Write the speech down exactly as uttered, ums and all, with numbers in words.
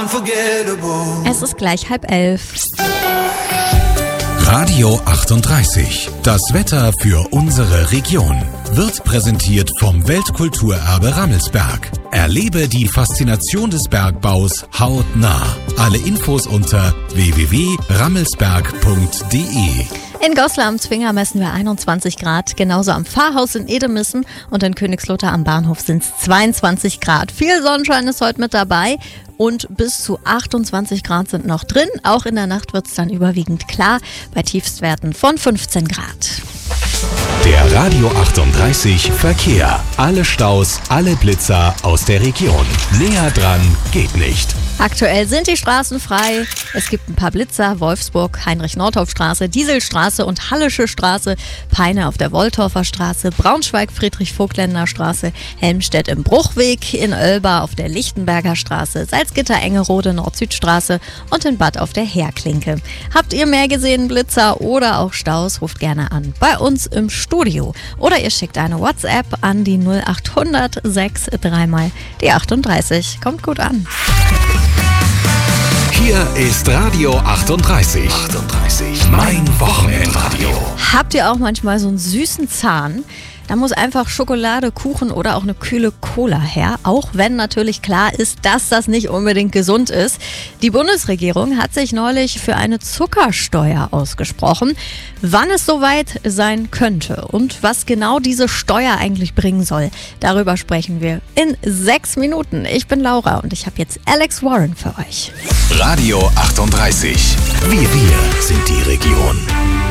Es ist gleich halb elf. Radio achtunddreißig. Das Wetter für unsere Region wird präsentiert vom Weltkulturerbe Rammelsberg. Erlebe die Faszination des Bergbaus hautnah. Alle Infos unter w w w punkt rammelsberg punkt d e. In Goslar am Zwinger messen wir einundzwanzig Grad, genauso am Pfarrhaus in Edemissen und in Königslutter am Bahnhof sind es zweiundzwanzig Grad. Viel Sonnenschein ist heute mit dabei und bis zu achtundzwanzig Grad sind noch drin. Auch in der Nacht wird es dann überwiegend klar bei Tiefstwerten von fünfzehn Grad. Der Radio achtunddreißig Verkehr. Alle Staus, alle Blitzer aus der Region. Näher dran geht nicht. Aktuell sind die Straßen frei. Es gibt ein paar Blitzer. Wolfsburg, Heinrich-Nordhoff-Straße, Dieselstraße und Hallische Straße. Peine auf der Wolltorfer Straße. Braunschweig, Friedrich-Vogtländer Straße. Helmstedt im Bruchweg. In Oelba auf der Lichtenberger Straße. Salzgitter, Engerode, Nord-Süd-Straße. Und in Bad auf der Heerklinke. Habt ihr mehr gesehen, Blitzer oder auch Staus? Ruft gerne an. Bei uns im Studio. Oder ihr schickt eine WhatsApp an die null acht hundert sechs drei mal die achtunddreißig. Kommt gut an. Hier ist Radio achtunddreißig. achtunddreißig. Mein Wochenendradio. Habt ihr auch manchmal so einen süßen Zahn? Da muss einfach Schokolade, Kuchen oder auch eine kühle Cola her, auch wenn natürlich klar ist, dass das nicht unbedingt gesund ist. Die Bundesregierung hat sich neulich für eine Zuckersteuer ausgesprochen. Wann es soweit sein könnte und was genau diese Steuer eigentlich bringen soll, darüber sprechen wir in sechs Minuten. Ich bin Laura und ich habe jetzt Alex Warren für euch. Radio achtunddreißig. Wir, wir sind die Region.